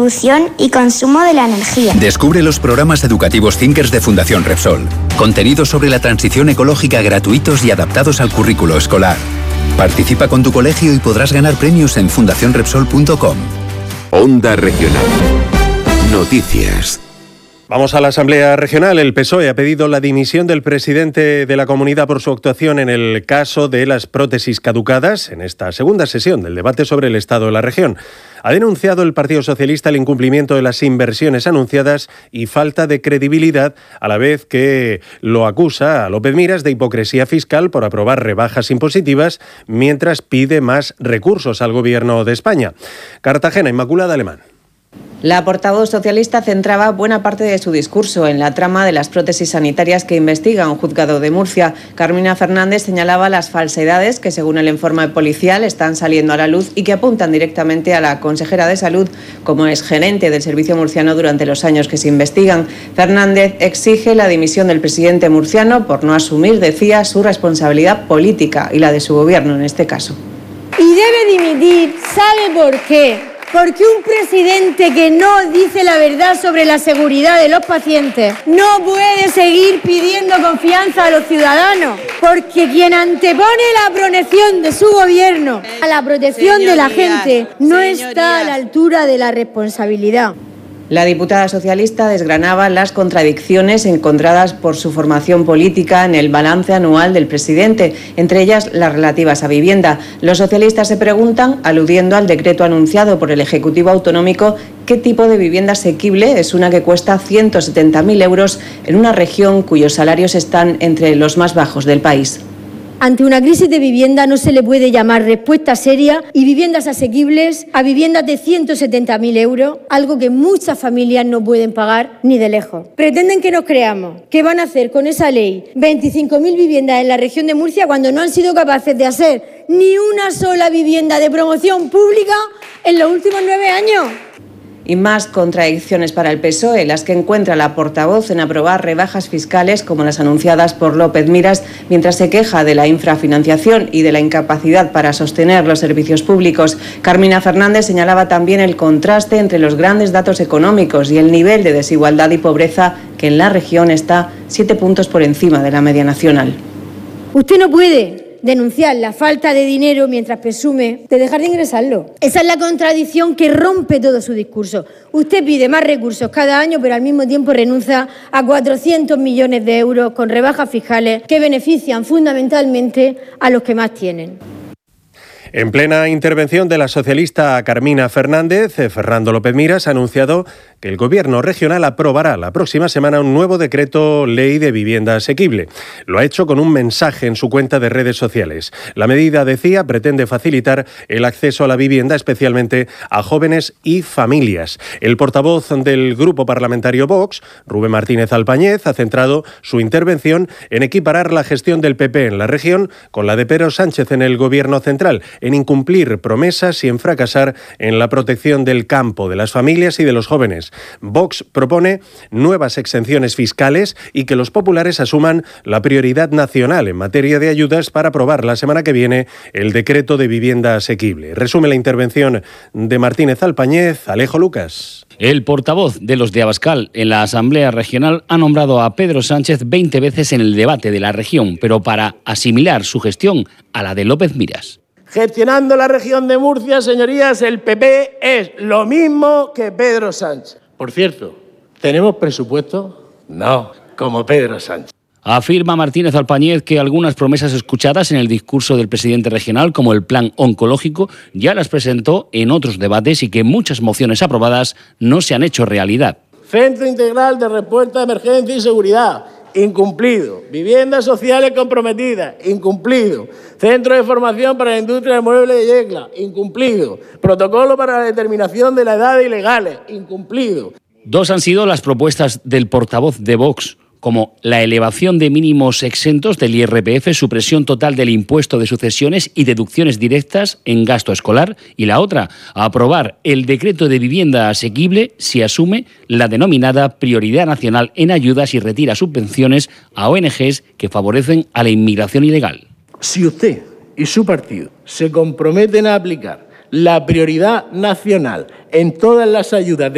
distribución y consumo de la energía. Descubre los programas educativos Thinkers de Fundación Repsol. Contenidos sobre la transición ecológica gratuitos y adaptados al currículo escolar. Participa con tu colegio y podrás ganar premios en fundacionrepsol.com. Onda Regional. Noticias. Vamos a la Asamblea Regional. El PSOE ha pedido la dimisión del presidente de la comunidad por su actuación en el caso de las prótesis caducadas en esta segunda sesión del debate sobre el estado de la región. Ha denunciado el Partido Socialista el incumplimiento de las inversiones anunciadas y falta de credibilidad, a la vez que lo acusa a López Miras de hipocresía fiscal por aprobar rebajas impositivas mientras pide más recursos al Gobierno de España. Cartagena, Inmaculada Alemán. La portavoz socialista centraba buena parte de su discurso en la trama de las prótesis sanitarias que investiga un juzgado de Murcia. Carmina Fernández señalaba las falsedades que, según el informe policial, están saliendo a la luz y que apuntan directamente a la consejera de Salud como exgerente del Servicio Murciano durante los años que se investigan. Fernández exige la dimisión del presidente murciano por no asumir, decía, su responsabilidad política y la de su gobierno en este caso. Y debe dimitir, ¿sabe por qué? Porque un presidente que no dice la verdad sobre la seguridad de los pacientes no puede seguir pidiendo confianza a los ciudadanos, porque quien antepone la protección de su gobierno a la protección de la gente no está a la altura de la responsabilidad. La diputada socialista desgranaba las contradicciones encontradas por su formación política en el balance anual del presidente, entre ellas las relativas a vivienda. Los socialistas se preguntan, aludiendo al decreto anunciado por el Ejecutivo Autonómico, qué tipo de vivienda asequible es una que cuesta 170.000 euros en una región cuyos salarios están entre los más bajos del país. Ante una crisis de vivienda no se le puede llamar respuesta seria y viviendas asequibles a viviendas de 170.000 euros, algo que muchas familias no pueden pagar ni de lejos. Pretenden que nos creamos que van a hacer con esa ley 25.000 viviendas en la región de Murcia cuando no han sido capaces de hacer ni una sola vivienda de promoción pública en los últimos 9 años. Y más contradicciones para el PSOE, las que encuentra la portavoz en aprobar rebajas fiscales como las anunciadas por López Miras, mientras se queja de la infrafinanciación y de la incapacidad para sostener los servicios públicos. Carmina Fernández señalaba también el contraste entre los grandes datos económicos y el nivel de desigualdad y pobreza que en la región está 7 puntos por encima de la media nacional. Usted no puede denunciar la falta de dinero mientras presume de dejar de ingresarlo. Esa es la contradicción que rompe todo su discurso. Usted pide más recursos cada año, pero al mismo tiempo renuncia a 400 millones de euros con rebajas fiscales que benefician fundamentalmente a los que más tienen. En plena intervención de la socialista Carmina Fernández, Fernando López Miras ha anunciado que el Gobierno regional aprobará la próxima semana un nuevo decreto ley de vivienda asequible. Lo ha hecho con un mensaje en su cuenta de redes sociales. La medida, decía, pretende facilitar el acceso a la vivienda, especialmente a jóvenes y familias. El portavoz del Grupo Parlamentario Vox, Rubén Martínez Alpañez, ha centrado su intervención en equiparar la gestión del PP en la región con la de Pedro Sánchez en el Gobierno central, en incumplir promesas y en fracasar en la protección del campo, de las familias y de los jóvenes. Vox propone nuevas exenciones fiscales y que los populares asuman la prioridad nacional en materia de ayudas para aprobar la semana que viene el decreto de vivienda asequible. Resume la intervención de Martínez Alpañez, Alejo Lucas. El portavoz de los de Abascal en la Asamblea Regional ha nombrado a Pedro Sánchez 20 veces en el debate de la región, pero para asimilar su gestión a la de López Miras. Gestionando la región de Murcia, señorías, el PP es lo mismo que Pedro Sánchez. Por cierto, ¿tenemos presupuesto? No, como Pedro Sánchez. Afirma Martínez Alpañez que algunas promesas escuchadas en el discurso del presidente regional, como el plan oncológico, ya las presentó en otros debates y que muchas mociones aprobadas no se han hecho realidad. Centro Integral de Respuesta a Emergencia y Seguridad, incumplido. Viviendas sociales comprometidas, incumplido. Centro de Formación para la Industria del Mueble de Yecla, incumplido. Protocolo para la determinación de la edad de ilegales, incumplido. Dos han sido las propuestas del portavoz de Vox, como la elevación de mínimos exentos del IRPF, supresión total del impuesto de sucesiones y deducciones directas en gasto escolar, y la otra, aprobar el decreto de vivienda asequible si asume la denominada prioridad nacional en ayudas y retira subvenciones a ONGs que favorecen a la inmigración ilegal. Si usted y su partido se comprometen a aplicar la prioridad nacional en todas las ayudas